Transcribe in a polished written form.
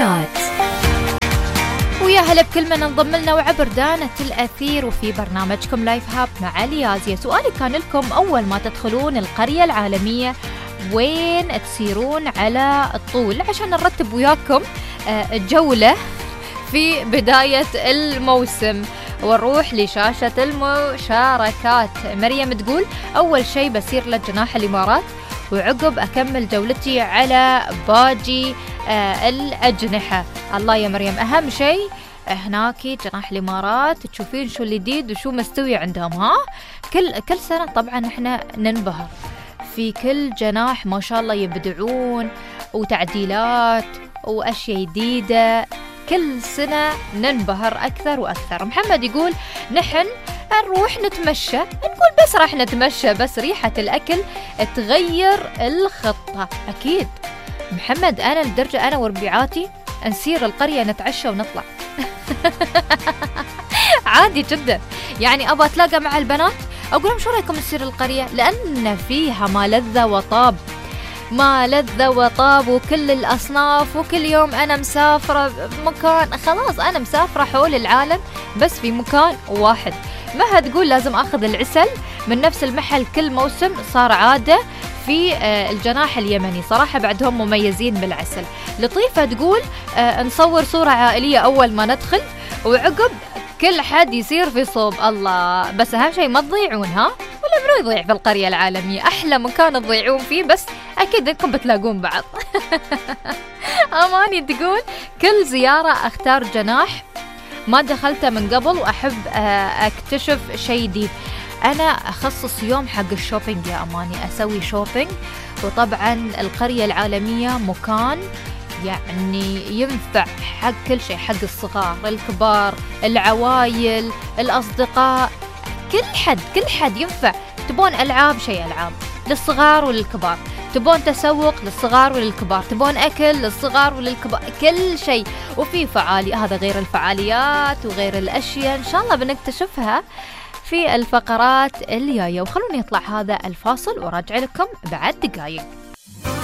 العائلات. ويا هلا بكل من انضم لنا وعبر دانة الأثير وفي برنامجكم لايف هاب مع ليازيا. سؤالي كان لكم أول ما تدخلون القرية العالمية وين تسيرون على الطول عشان نرتب وياكم جولة في بداية الموسم ونروح لشاشة المشاركات. مريم تقول أول شيء بسير لجناح الإمارات وعقب أكمل جولتي على باقي الأجنحة. الله يا مريم، أهم شيء هناك جناح الإمارات تشوفين شو الجديد وشو مستوي عندهم. ها كل سنة طبعا احنا ننبهر في كل جناح، ما شاء الله يبدعون وتعديلات وأشياء جديدة، كل سنة ننبهر أكثر وأكثر. محمد يقول نحن نروح نتمشى، نقول بس راح نتمشى بس ريحة الأكل تغير الخطة. أكيد محمد، أنا لدرجة أنا وربيعاتي نسير القرية نتعشى ونطلع عادي جدا. يعني أبغى أتلاقى مع البنات أقول لهم شو رأيكم نسير القرية، لأن فيها ما لذ وطاب، ما لذ وطاب وكل الأصناف. وكل يوم أنا مسافرة مكان، خلاص أنا مسافرة حول العالم بس في مكان واحد. ما تقول لازم أخذ العسل من نفس المحل كل موسم، صار عادة في الجناح اليمني. صراحة بعدهم مميزين بالعسل. لطيفة تقول نصور صورة عائلية أول ما ندخل وعقب كل حد يصير في صوب. الله، بس أهم شيء ما تضيعون. ها ولا منو يضيع في القرية العالمية؟ أحلى مكان تضيعون فيه، بس أكيد أنكم بتلاقون بعض أماني تقول كل زيارة أختار جناح ما دخلته من قبل وأحب أكتشف شيء جديد. أنا أخصص يوم حق الشوبينج يا أماني، أسوي شوبينج. وطبعا القرية العالمية مكان يعني ينفع حق كل شيء، حق الصغار الكبار العوايل الأصدقاء، كل حد ينفع. تبون ألعاب، شيء ألعاب للصغار وللكبار، تبون تسوق للصغار وللكبار، تبون أكل للصغار وللكبار، كل شيء. وفي هذا غير الفعاليات وغير الأشياء إن شاء الله بنكتشفها في الفقرات الجاية. وخلوني يطلع هذا الفاصل وراجع لكم بعد دقايق.